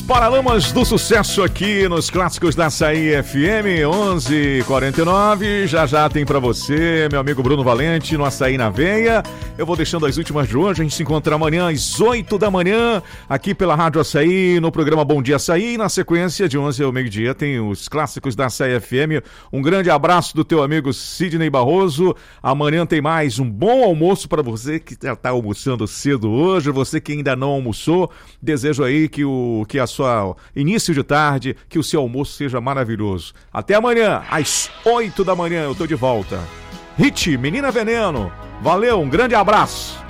Paralamas do Sucesso aqui nos Clássicos da Açaí FM 11h49. Já tem pra você, meu amigo Bruno Valente, no Açaí na Veia. Eu vou deixando as últimas de hoje. A gente se encontra amanhã às 8 da manhã aqui pela Rádio Açaí, no programa Bom Dia Açaí. E na sequência, de 11 ao meio-dia, tem os Clássicos da Açaí FM. Um grande abraço do teu amigo Sidney Barroso. Amanhã tem mais um bom almoço para você que já tá almoçando cedo hoje. Você que ainda não almoçou, desejo aí que a sua início de tarde, que o seu almoço seja maravilhoso. Até amanhã, às 8 da manhã, eu tô de volta. Hit, Menina Veneno. Valeu, um grande abraço.